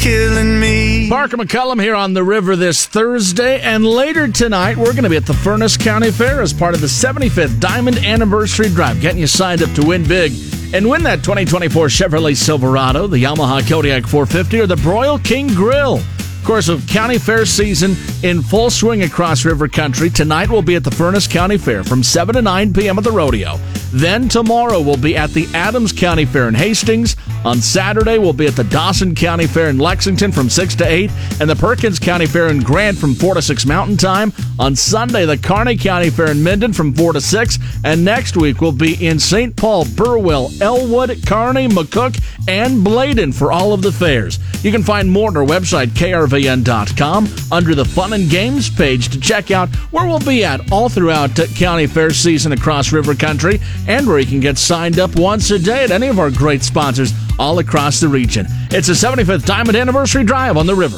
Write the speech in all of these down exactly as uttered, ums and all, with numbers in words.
killing me. Parker McCullum here on the river this Thursday, and later tonight we're going to be at the Furnace County Fair as part of the seventy-fifth Diamond Anniversary Drive, getting you signed up to win big and win that twenty twenty-four Chevrolet Silverado, the Yamaha Kodiak four fifty, or the Broil King Grill. Of course, with County Fair season in full swing across River Country, tonight we'll be at the Furnace County Fair from seven to nine p.m. at the rodeo. Then tomorrow we'll be at the Adams County Fair in Hastings. On Saturday we'll be at the Dawson County Fair in Lexington from six to eight, and the Perkins County Fair in Grant from four to six Mountain Time. On Sunday, the Kearney County Fair in Minden from four to six, and next week we'll be in Saint Paul, Burwell, Elwood, Kearney, McCook, and Bladen for all of the fairs. You can find more on our website, K R V N dot com, under the Fun and Games page to check out where we'll be at all throughout County Fair season across River Country, and where you can get signed up once a day at any of our great sponsors all across the region. It's the seventy-fifth Diamond Anniversary Drive on the river.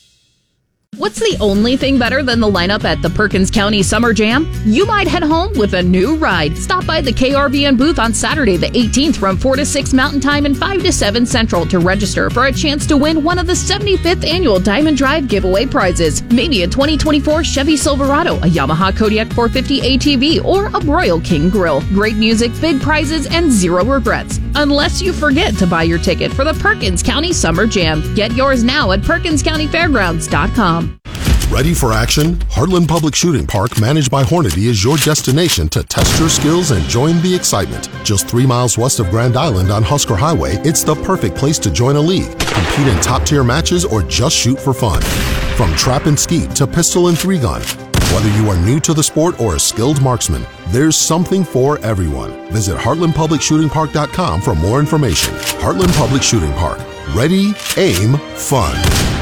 What's the only thing better than the lineup at the Perkins County Summer Jam? You might head home with a new ride. Stop by the K R V N booth on Saturday the eighteenth from four to six Mountain Time and five to seven Central to register for a chance to win one of the seventy-fifth Annual Diamond Drive giveaway prizes. Maybe a twenty twenty-four Chevy Silverado, a Yamaha Kodiak four fifty A T V, or a Broil King Grill. Great music, big prizes, and zero regrets. Unless you forget to buy your ticket for the Perkins County Summer Jam. Get yours now at Perkins County Fairgrounds dot com. Ready for action? Heartland Public Shooting Park, managed by Hornady, is your destination to test your skills and join the excitement. Just three miles west of Grand Island on Husker Highway, it's the perfect place to join a league, compete in top-tier matches, or just shoot for fun. From trap and skeet to pistol and three-gun, whether you are new to the sport or a skilled marksman, there's something for everyone. Visit Heartland Public Shooting Park dot com for more information. Heartland Public Shooting Park. Ready, aim, fun.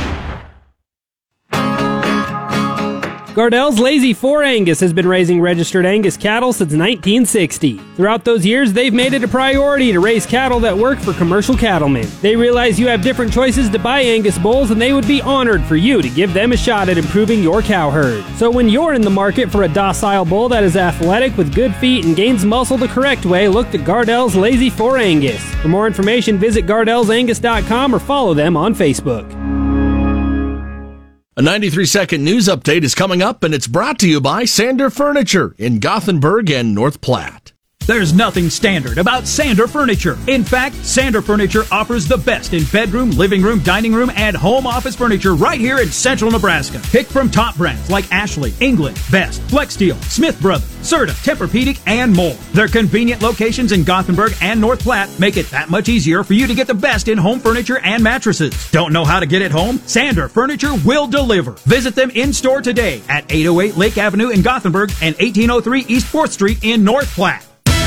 Gardell's Lazy four Angus has been raising registered Angus cattle since nineteen sixty. Throughout those years, they've made it a priority to raise cattle that work for commercial cattlemen. They realize you have different choices to buy Angus bulls, and they would be honored for you to give them a shot at improving your cow herd. So when you're in the market for a docile bull that is athletic with good feet and gains muscle the correct way, look to Gardell's Lazy four Angus. For more information, visit Gardells Angus dot com or follow them on Facebook. A ninety-three second news update is coming up, and it's brought to you by Sander Furniture in Gothenburg and North Platte. There's nothing standard about Sander Furniture. In fact, Sander Furniture offers the best in bedroom, living room, dining room, and home office furniture right here in central Nebraska. Pick from top brands like Ashley, England, Best, Flexsteel, Smith Brothers, Serta, Tempur-Pedic, and more. Their convenient locations in Gothenburg and North Platte make it that much easier for you to get the best in home furniture and mattresses. Don't know how to get it home? Sander Furniture will deliver. Visit them in-store today at eight oh eight Lake Avenue in Gothenburg and eighteen oh three East fourth Street in North Platte.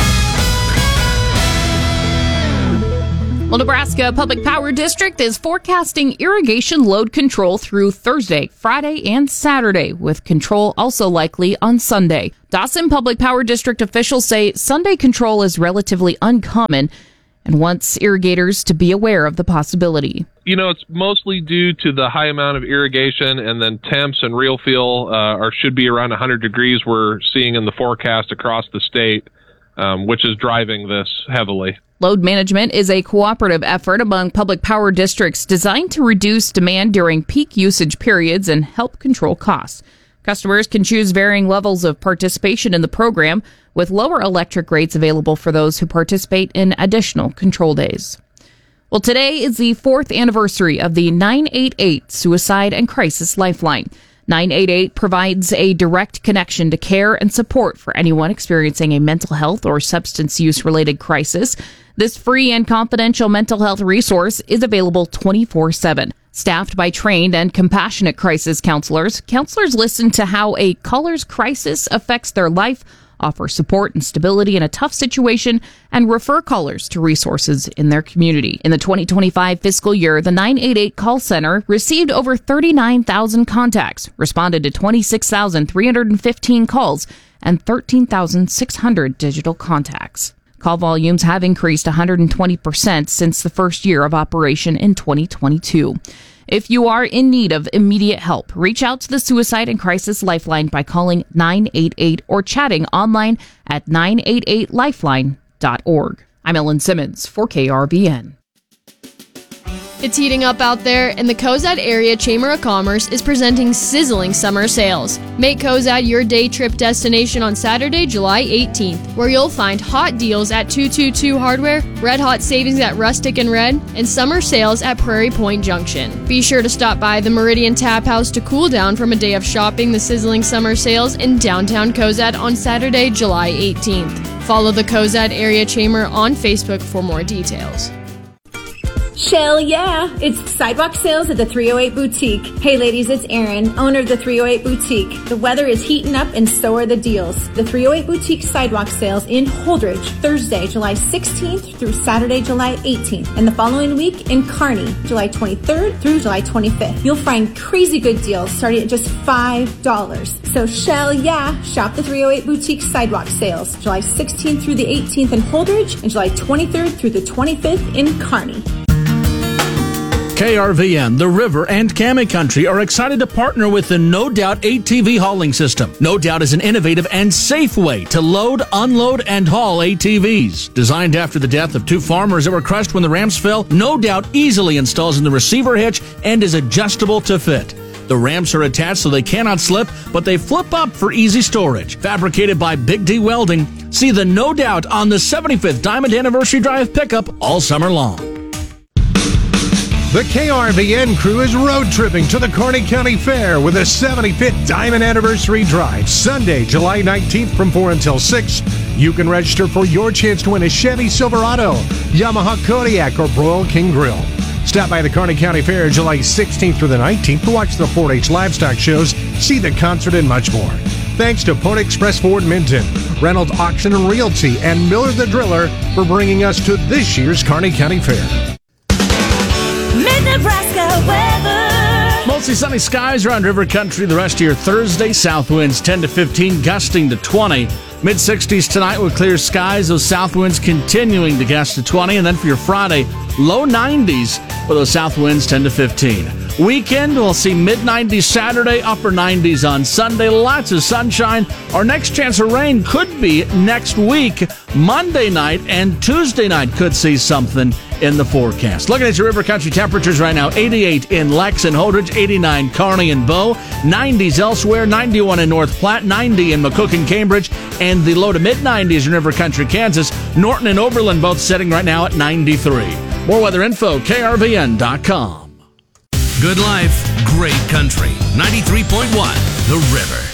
Well, Nebraska Public Power District is forecasting irrigation load control through Thursday, Friday, and Saturday, with control also likely on Sunday. Dawson Public Power District officials say Sunday control is relatively uncommon and wants irrigators to be aware of the possibility. You know, it's mostly due to the high amount of irrigation, and then temps and real fuel uh, are should be around one hundred degrees we're seeing in the forecast across the state, um, which is driving this heavily. Load management is a cooperative effort among public power districts designed to reduce demand during peak usage periods and help control costs. Customers can choose varying levels of participation in the program, with lower electric rates available for those who participate in additional control days. Well, today is the fourth anniversary of the nine eight eight Suicide and Crisis Lifeline. nine eight eight provides a direct connection to care and support for anyone experiencing a mental health or substance use related crisis. This free and confidential mental health resource is available twenty-four seven. Staffed by trained and compassionate crisis counselors, counselors listen to how a caller's crisis affects their life, offer support and stability in a tough situation, and refer callers to resources in their community. In the twenty twenty-five fiscal year, the nine eight eight call center received over thirty-nine thousand contacts, responded to twenty-six thousand three hundred fifteen calls, and thirteen thousand six hundred digital contacts. Call volumes have increased one hundred twenty percent since the first year of operation in twenty twenty-two. If you are in need of immediate help, reach out to the Suicide and Crisis Lifeline by calling nine eight eight or chatting online at nine eight eight lifeline dot org. I'm Ellen Simmons for K R V N. It's heating up out there, and the Cozad Area Chamber of Commerce is presenting sizzling summer sales. Make Cozad your day trip destination on Saturday, July eighteenth, where you'll find hot deals at two two two Hardware, red hot savings at Rustic and Red, and summer sales at Prairie Point Junction. Be sure to stop by the Meridian Tap House to cool down from a day of shopping the sizzling summer sales in downtown Cozad on Saturday, July eighteenth. Follow the Cozad Area Chamber on Facebook for more details. Shell yeah! It's sidewalk sales at the three oh eight Boutique. Hey ladies, it's Erin, owner of the three oh eight Boutique. The weather is heating up and so are the deals. The three oh eight Boutique sidewalk sales in Holdridge, Thursday, July sixteenth through Saturday, July eighteenth. And the following week in Kearney, July twenty-third through July twenty-fifth. You'll find crazy good deals starting at just five dollars. So Shell yeah! Shop the three oh eight Boutique sidewalk sales, July sixteenth through the eighteenth in Holdridge and July twenty-third through the twenty-fifth in Kearney. K R V N, The River, and Cammy Country are excited to partner with the No Doubt A T V hauling system. No Doubt is an innovative and safe way to load, unload, and haul A T Vs. Designed after the death of two farmers that were crushed when the ramps fell, No Doubt easily installs in the receiver hitch and is adjustable to fit. The ramps are attached so they cannot slip, but they flip up for easy storage. Fabricated by Big D Welding, see the No Doubt on the seventy-fifth Diamond Anniversary Drive pickup all summer long. The K R V N crew is road tripping to the Kearney County Fair with a seventy-fifth Diamond Anniversary Drive, Sunday, July nineteenth from four until six. You can register for your chance to win a Chevy Silverado, Yamaha Kodiak, or Broil King Grill. Stop by the Kearney County Fair July sixteenth through the nineteenth to watch the four H livestock shows, see the concert, and much more. Thanks to Pony Express Ford Minton, Reynolds Auction and Realty, and Miller the Driller for bringing us to this year's Kearney County Fair. Mid-Nebraska weather. Mostly sunny skies around River Country the rest of your Thursday. South winds ten to fifteen, gusting to twenty. mid sixties tonight with clear skies. Those south winds continuing to gust to twenty. And then for your Friday, low nineties with those south winds ten to fifteen. Weekend, we'll see mid nineties Saturday, upper nineties on Sunday. Lots of sunshine. Our next chance of rain could be next week. Monday night and Tuesday night could see something in the forecast. Looking at your River Country temperatures right now, eighty-eight in Lex and Holdridge, eighty-nine Kearney and Bow, nineties elsewhere, ninety-one in North Platte, ninety in McCook and Cambridge, and the low to mid nineties in River Country, Kansas. Norton and Oberlin both setting right now at ninety-three. More weather info, K R V N dot com. Good life, great country. ninety-three point one, The River.